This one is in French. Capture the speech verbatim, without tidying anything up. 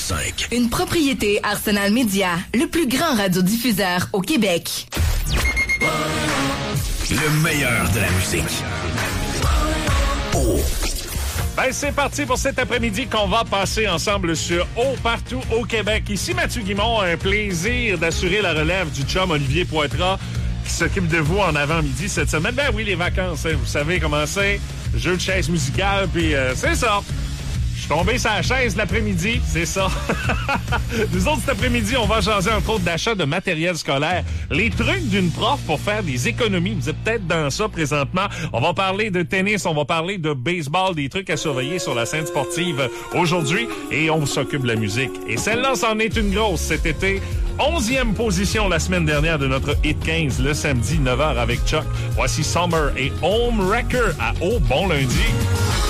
cinq. Une propriété Arsenal Média, le plus grand radiodiffuseur au Québec. Le meilleur de la musique. Oh. Ben, c'est parti pour cet après-midi qu'on va passer ensemble sur Haut partout au Québec. Ici, Mathieu Guimond, un plaisir d'assurer la relève du chum Olivier Poitras qui s'occupe de vous en avant-midi cette semaine. Ben oui, les vacances, hein, vous savez comment c'est. Jeu de chaise musicale, puis euh, c'est ça. Je suis tombé sur la chaise l'après-midi, c'est ça. Nous autres, cet après-midi, on va jaser entre autres d'achat de matériel scolaire. Les trucs d'une prof pour faire des économies. Vous êtes peut-être dans ça présentement. On va parler de tennis, on va parler de baseball, des trucs à surveiller sur la scène sportive aujourd'hui. Et on s'occupe de la musique. Et celle-là, c'en est une grosse cet été. onzième position la semaine dernière de notre Hit quinze, le samedi, neuf heures avec Chuck. Voici Summer et Home Wrecker à Haut Bon Lundi.